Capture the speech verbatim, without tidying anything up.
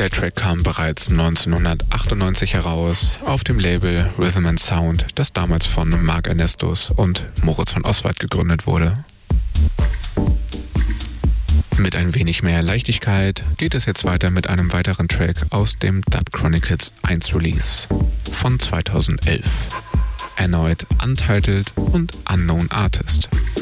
Der Track kam bereits neunzehnhundertachtundneunzig heraus auf dem Label Rhythm and Sound, das damals von Mark Ernestus und Moritz von Oswald gegründet wurde. Mit ein wenig mehr Leichtigkeit geht es jetzt weiter mit einem weiteren Track aus dem Dub Chronicles eins Release von zweitausendelf. Erneut Untitled und Unknown Artist.